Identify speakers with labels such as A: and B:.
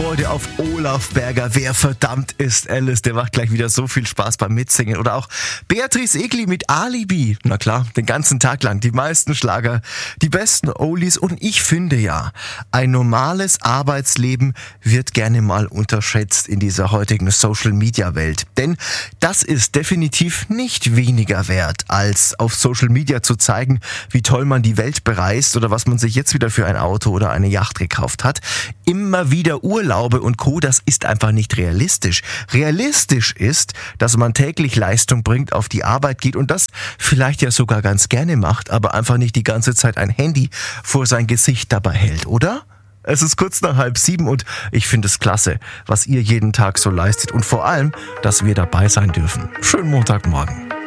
A: Vorfreude auf Olaf Berger. Wer verdammt ist Alice? Der macht gleich wieder so viel Spaß beim Mitsingen. Oder auch Beatrice Egli mit Alibi. Na klar, den ganzen Tag lang. Die meisten Schlager, die besten Oldies. Und ich finde ja, ein normales Arbeitsleben wird gerne mal unterschätzt in dieser heutigen Social-Media-Welt. Denn das ist definitiv nicht weniger wert, als auf Social Media zu zeigen, wie toll man die Welt bereist oder was man sich jetzt wieder für ein Auto oder eine Yacht gekauft hat. Immer wieder Urlaube und Co., das ist einfach nicht realistisch. Realistisch ist, dass man täglich Leistung bringt, auf die Arbeit geht und das vielleicht ja sogar ganz gerne macht, aber einfach nicht die ganze Zeit ein Handy vor sein Gesicht dabei hält, oder? Es ist kurz nach 6:30 und ich finde es klasse, was ihr jeden Tag so leistet und vor allem, dass wir dabei sein dürfen. Schönen Montagmorgen.